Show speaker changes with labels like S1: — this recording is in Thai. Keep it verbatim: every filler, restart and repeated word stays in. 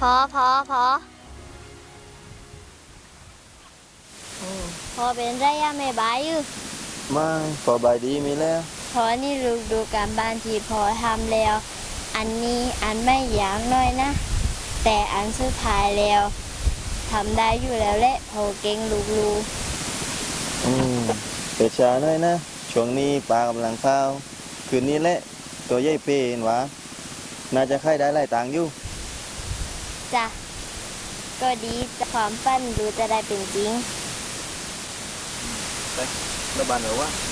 S1: พอพอพอพอเป็นไรอะไม่บายอยู่
S2: ไม่พอบายดีมีแล้ว
S1: พอนี่ลูกดูการบ้านที่พอทำแล้วอันนี้อันไม่ยากน้อยนะแต่อันสุดท้ายแล้วทำได้อยู่แล้วแหละพอเก่งลูกลู
S2: อืมเปิดช้าหน่อยนะช่วงนี้ปลากำลังเข้าคืนนี้แหละตัวใหญ่เปนวะน่าจะค่ายได้หลายตังค์อยู่
S1: จ้ะก็ดีความฝันดูจะได้เป็นจริง
S2: ไประบานหรือวะ